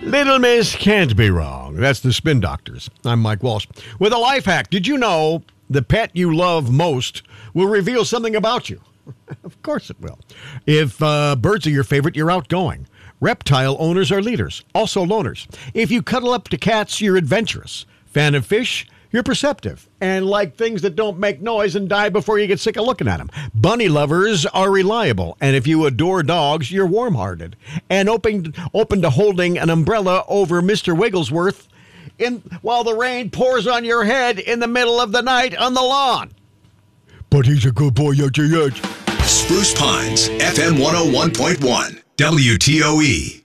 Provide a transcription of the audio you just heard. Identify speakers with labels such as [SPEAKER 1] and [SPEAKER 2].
[SPEAKER 1] Little Miss can't be wrong. That's the Spin Doctors. I'm Mike Walsh. With a life hack, did you know the pet you love most will reveal something about you? Of course it will. If birds are your favorite, you're outgoing. Reptile owners are leaders, also loners. If you cuddle up to cats, you're adventurous. Fan of fish, you're perceptive and like things that don't make noise and die before you get sick of looking at them. Bunny lovers are reliable, and if you adore dogs, you're warm-hearted and open to holding an umbrella over Mr. Wigglesworth while the rain pours on your head in the middle of the night on the lawn. But he's a good boy, yes.
[SPEAKER 2] Spruce Pines, FM 101.1, WTOE.